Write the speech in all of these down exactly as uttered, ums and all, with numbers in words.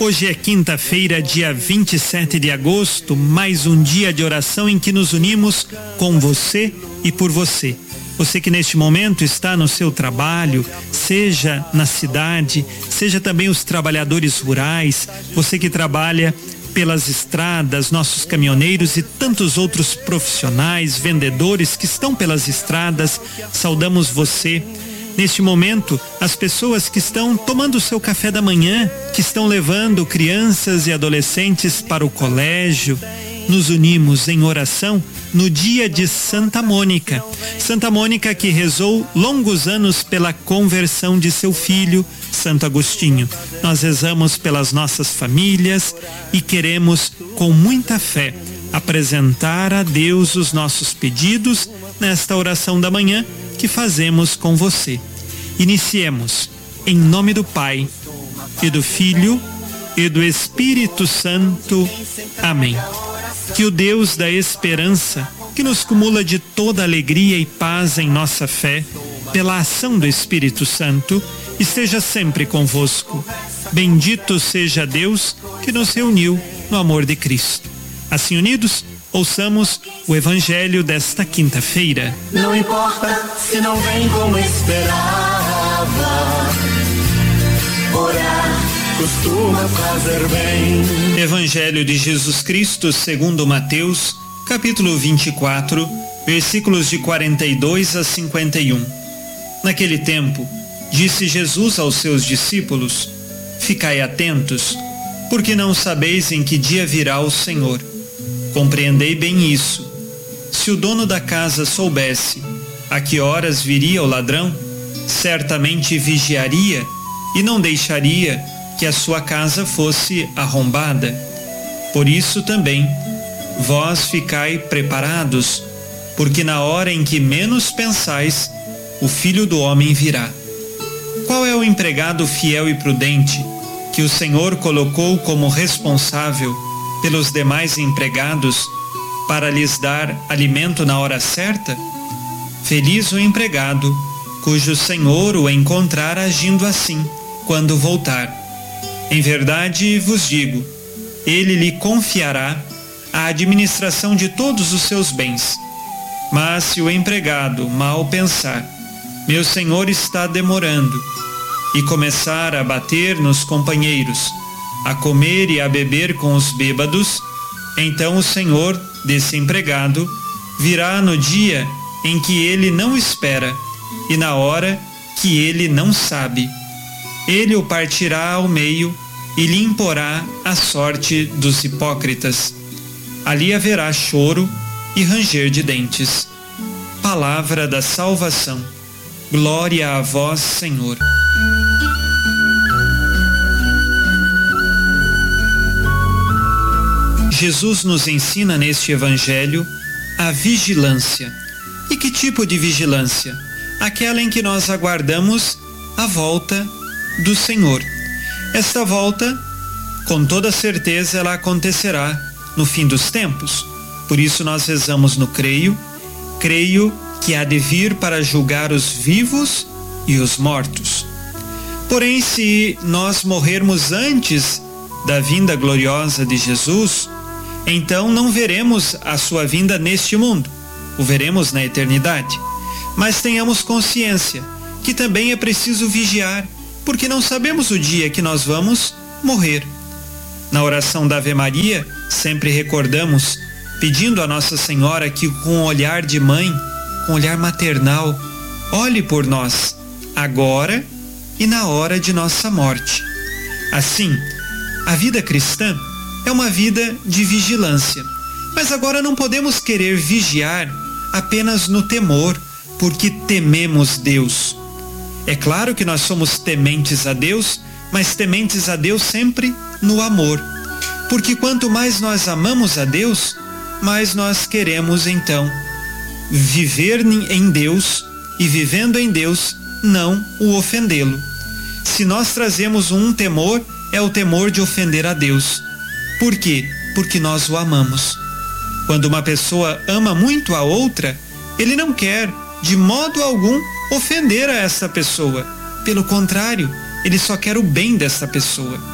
Hoje é quinta-feira, dia vinte e sete de agosto, mais um dia de oração em que nos unimos com você e por você. Você que neste momento está no seu trabalho, seja na cidade, seja também os trabalhadores rurais, você que trabalha pelas estradas, nossos caminhoneiros e tantos outros profissionais, vendedores que estão pelas estradas, saudamos você. Neste momento, as pessoas que estão tomando o seu café da manhã, que estão levando crianças e adolescentes para o colégio, nos unimos em oração no dia de Santa Mônica. Santa Mônica que rezou longos anos pela conversão de seu filho, Santo Agostinho. Nós rezamos pelas nossas famílias e queremos, com muita fé, apresentar a Deus os nossos pedidos nesta oração da manhã que fazemos com você. Iniciemos em nome do Pai e do Filho e do Espírito Santo. Amém. Que o Deus da esperança, que nos cumula de toda alegria e paz em nossa fé, pela ação do Espírito Santo, esteja sempre convosco. Bendito seja Deus que nos reuniu no amor de Cristo. Assim unidos, ouçamos o Evangelho desta quinta-feira. Não importa se não vem como esperava, orar costuma fazer bem. Evangelho de Jesus Cristo segundo Mateus, capítulo vinte e quatro, versículos de quarenta e dois a cinquenta e um. Naquele tempo, disse Jesus aos seus discípulos: Ficai atentos, porque não sabeis em que dia virá o Senhor. Compreendei bem isso. Se o dono da casa soubesse a que horas viria o ladrão, certamente vigiaria e não deixaria que a sua casa fosse arrombada. Por isso também, vós ficai preparados, porque na hora em que menos pensais, o Filho do Homem virá. Qual é o empregado fiel e prudente que o Senhor colocou como responsável pelos demais empregados para lhes dar alimento na hora certa? Feliz o empregado cujo senhor o encontrar agindo assim quando voltar. Em verdade vos digo, ele lhe confiará a administração de todos os seus bens. Mas se o empregado mal pensar, meu senhor está demorando, e começar a bater nos companheiros, a comer e a beber com os bêbados, então o senhor desse empregado virá no dia em que ele não espera e na hora que ele não sabe. Ele o partirá ao meio e lhe imporá a sorte dos hipócritas. Ali haverá choro e ranger de dentes. Palavra da salvação. Glória a vós, Senhor. Jesus nos ensina neste Evangelho a vigilância. E que tipo de vigilância? Aquela em que nós aguardamos a volta do Senhor. Esta volta, com toda certeza, ela acontecerá no fim dos tempos. Por isso nós rezamos no creio, creio que há de vir para julgar os vivos e os mortos. Porém, se nós morrermos antes da vinda gloriosa de Jesus, então não veremos a sua vinda neste mundo, o veremos na eternidade. Mas tenhamos consciência que também é preciso vigiar, porque não sabemos o dia que nós vamos morrer. Na oração da Ave Maria, sempre recordamos, pedindo a Nossa Senhora que com um olhar de mãe, com um olhar maternal, olhe por nós, agora e na hora de nossa morte. Assim, a vida cristã é uma vida de vigilância. Mas agora não podemos querer vigiar apenas no temor, porque tememos Deus. É claro que nós somos tementes a Deus, mas tementes a Deus sempre no amor. Porque quanto mais nós amamos a Deus, mais nós queremos então viver em Deus e, vivendo em Deus, não o ofendê-lo. Se nós trazemos um temor, é o temor de ofender a Deus. Por quê? Porque nós o amamos. Quando uma pessoa ama muito a outra, ele não quer, de modo algum, ofender a essa pessoa. Pelo contrário, ele só quer o bem dessa pessoa.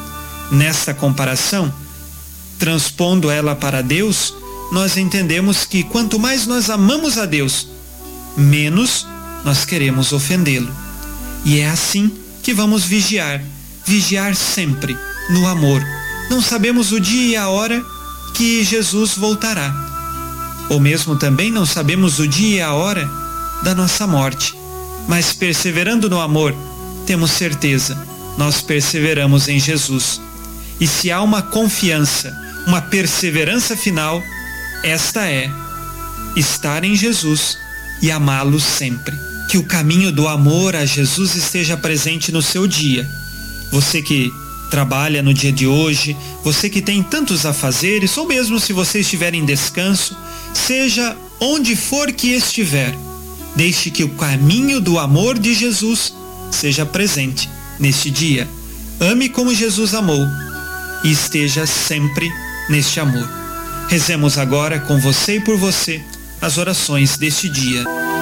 Nesta comparação, transpondo ela para Deus, nós entendemos que quanto mais nós amamos a Deus, menos nós queremos ofendê-lo. E é assim que vamos vigiar, vigiar sempre no amor. Não sabemos o dia e a hora que Jesus voltará. Ou mesmo também não sabemos o dia e a hora da nossa morte. Mas perseverando no amor, temos certeza, nós perseveramos em Jesus. E se há uma confiança, uma perseverança final, esta é estar em Jesus e amá-lo sempre. Que o caminho do amor a Jesus esteja presente no seu dia. Você que trabalha no dia de hoje, você que tem tantos afazeres, ou mesmo se você estiver em descanso, seja onde for que estiver, deixe que o caminho do amor de Jesus seja presente neste dia. Ame como Jesus amou e esteja sempre neste amor. Rezemos agora com você e por você as orações deste dia.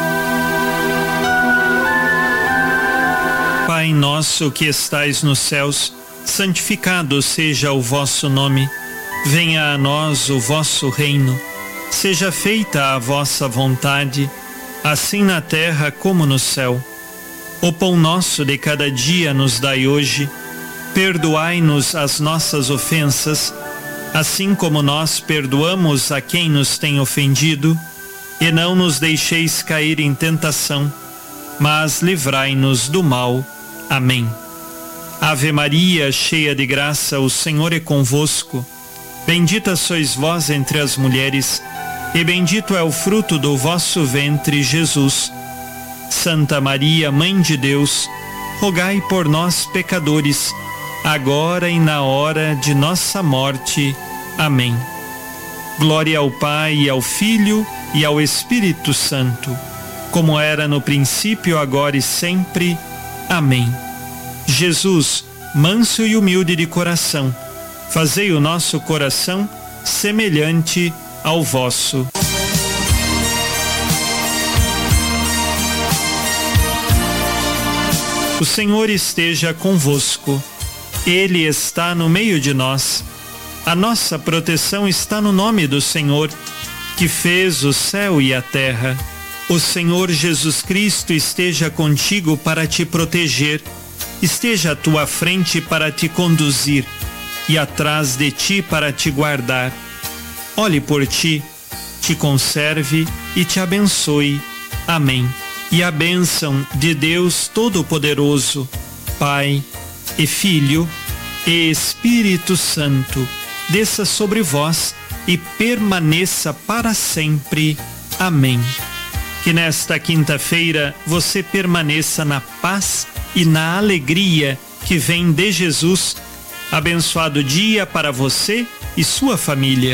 Pai nosso que estais nos céus, santificado seja o vosso nome. Venha a nós o vosso reino. Seja feita a vossa vontade, assim na terra como no céu. O pão nosso de cada dia nos dai hoje. Perdoai-nos as nossas ofensas, assim como nós perdoamos a quem nos tem ofendido. E não nos deixeis cair em tentação, mas livrai-nos do mal. Amém. Ave Maria, cheia de graça, o Senhor é convosco. Bendita sois vós entre as mulheres, e bendito é o fruto do vosso ventre, Jesus. Santa Maria, Mãe de Deus, rogai por nós, pecadores, agora e na hora de nossa morte. Amém. Glória ao Pai, e ao Filho, e ao Espírito Santo, como era no princípio, agora e sempre. Amém. Jesus, manso e humilde de coração, fazei o nosso coração semelhante ao vosso. O Senhor esteja convosco. Ele está no meio de nós. A nossa proteção está no nome do Senhor, que fez o céu e a terra. O Senhor Jesus Cristo esteja contigo para te proteger, esteja à tua frente para te conduzir e atrás de ti para te guardar. Olhe por ti, te conserve e te abençoe. Amém. E a bênção de Deus Todo-Poderoso, Pai e Filho e Espírito Santo, desça sobre vós e permaneça para sempre. Amém. Que nesta quinta-feira você permaneça na paz e na alegria que vem de Jesus. Abençoado dia para você e sua família.